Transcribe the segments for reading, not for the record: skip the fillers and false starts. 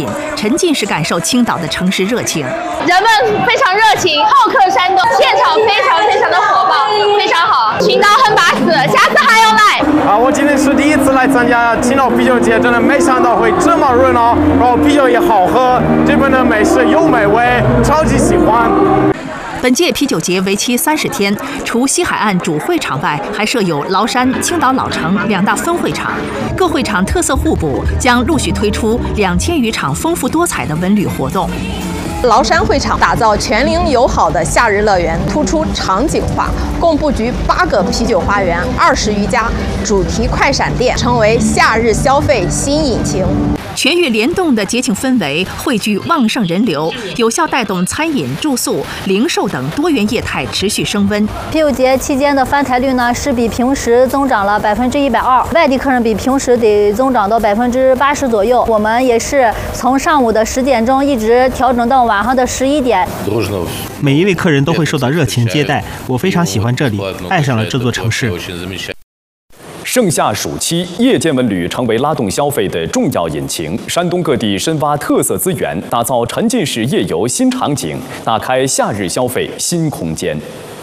饮，沉浸式感受青岛的城市热情。 人们非常热情，好客山东，现场非常的火爆，非常好，青岛很巴适，下次还要来。 我今天是第一次来参加青岛啤酒节，真的没想到会这么热闹，然后啤酒也好喝，这边的美食又美味，超级喜欢。 本届啤酒节为期30天，除西海岸主会场外，还设有崂山、青岛老城2大分会场，各会场特色互补，将陆续推出2000余场丰富多彩的文旅活动。 崂山会场打造全龄友好的夏日乐园，突出场景化，共布局8个啤酒花园，20余家主题快闪店，成为夏日消费新引擎。 全域联动的节庆氛围汇聚旺盛人流，有效带动餐饮、住宿、零售等多元业态持续升温。 啤酒节期间的翻台率呢是比平时增长了120%，外地客人比平时得增长到80%左右。我们也是从上午的10点钟一直调整到晚上的11点。 每一位客人都会受到热情接待，我非常喜欢这里，爱上了这座城市。 盛夏暑期，夜间文旅成为拉动消费的重要引擎。山东各地深挖特色资源，打造沉浸式夜游新场景，打开夏日消费新空间。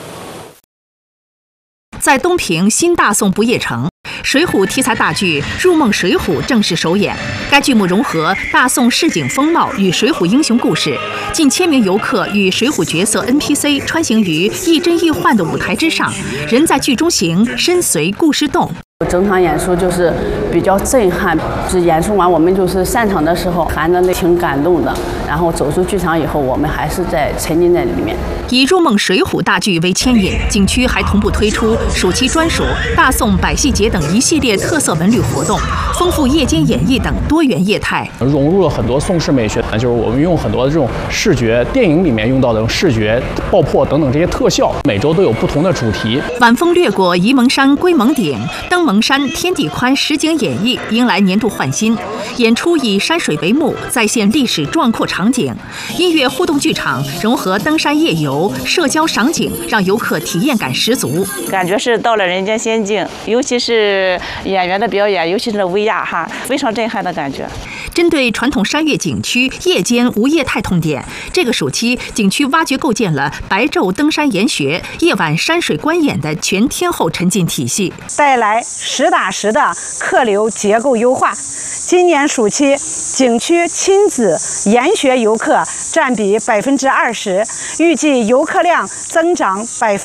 在东平新大宋不夜城，水浒题材大剧《入梦水浒》正式首演。该剧目融合大宋市井风貌与水浒英雄故事，近1000名游客与水浒角色 NPC 穿行于亦真亦幻的舞台之上，人在剧中行，身随故事动。 整场演出就是比较震撼，就演出完我们就是散场的时候含着挺感动的，然后走出剧场以后，我们还是在沉浸在里面。 以《入梦水浒》大剧为牵引，景区还同步推出暑期专属大宋百戏节等一系列特色文旅活动，丰富夜间演绎等多元业态， 融入了很多宋式美学，就是我们用很多的这种视觉，电影里面用到的视觉爆破等等这些特效，每周都有不同的主题。 晚风掠过沂蒙山龟蒙顶，登蒙山天地宽实景演绎迎来年度焕新。演出以山水为幕，再现历史壮阔场景。音乐互动剧场融合登山夜游、社交赏景，让游客体验感十足。 感觉是到了人间仙境，尤其是演员的表演，尤其是威亚哈，非常震撼的感觉。 针对传统山岳景区夜间无业态痛点，这个暑期景区挖掘构建了白昼登山研学、夜晚山水观演的全天候沉浸体系， 带来实打实的客流结构优化。今年暑期，景区亲子研学游客占比20%，预计游客量增长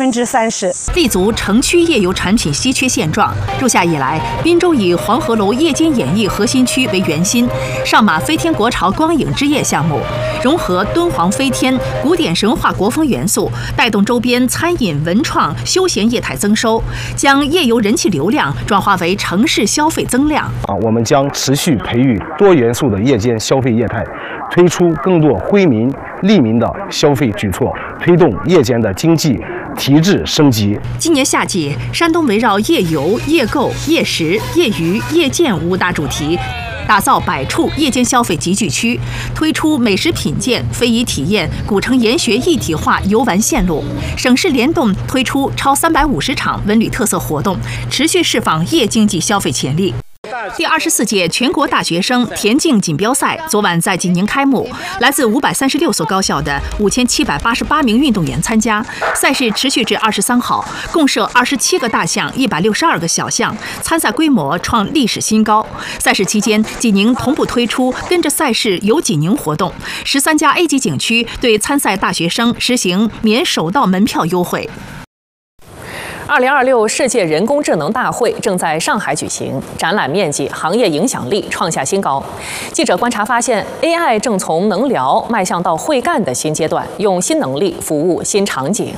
30%。 立足城区夜游产品稀缺现状，入夏以来，滨州以黄鹤楼夜间演艺核心区为圆心，上马飞天国潮光影之夜项目，融合敦煌飞天、古典神话国风元素，带动周边餐饮、文创、休闲业态增收，将夜游人气流量转化为城市消费增量。 我们将持续培育多元素的夜间消费业态，推出更多惠民利民的消费举措，推动夜间的经济提质升级。 今年夏季，山东围绕夜游、夜购、夜食、夜娱、夜健5大主题，打造100处夜间消费集聚区，推出美食品鉴、非遗体验、古城研学一体化游玩线路。省市联动推出超350场文旅特色活动，持续释放夜经济消费潜力。第24届全国大学生田径锦标赛昨晚在济宁开幕，来自536所高校的5788名运动员参加。赛事持续至23号，共设27个大项、162个小项，参赛规模创历史新高。赛事期间，济宁同步推出跟着赛事游济宁活动，13家 A 级景区对参赛大学生实行免首道门票优惠。 2026世界人工智能大会正在上海举行，展览面积、行业影响力创下新高。记者观察发现 ，AI 正从能聊迈向到会干的新阶段，用新能力服务新场景。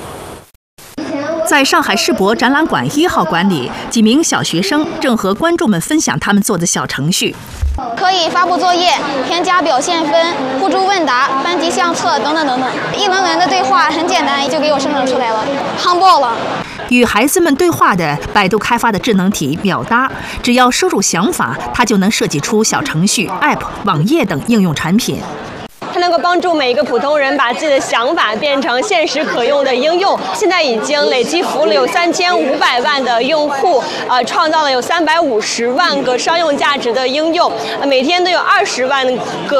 在上海世博展览馆1号馆里，几名小学生正和观众们分享他们做的小程序。 可以发布作业、添加表现分、互助问答、班级相册等等等等。一轮轮的对话很简单，就给我生成出来了，夯爆了。 与孩子们对话的百度开发的智能体秒答，只要输入想法，它就能设计出小程序、App、网页等应用产品。 它能够帮助每一个普通人把自己的想法变成现实可用的应用。现在已经累计服务了有3500万的用户，创造了有350万个商用价值的应用，每天都有20万个